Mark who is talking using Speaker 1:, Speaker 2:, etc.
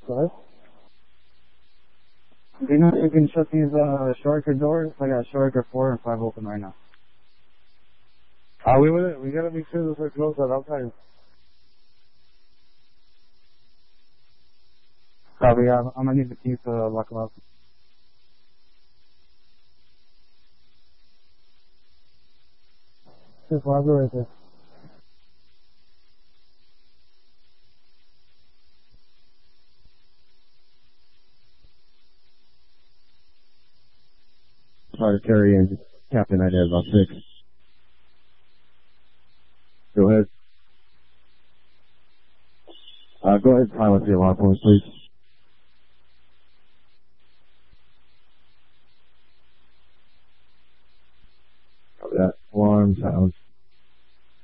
Speaker 1: What? Do you know if you can shut these Striker doors? I got Striker 4 and 5 open right now. We gotta make sure those are closed at all times. Copy, I'm gonna need the keys to lock them up. Just lock it right there.
Speaker 2: Sorry, Terry and Captain, I did about 6. Go ahead. Go ahead, silence the alarm for us, please.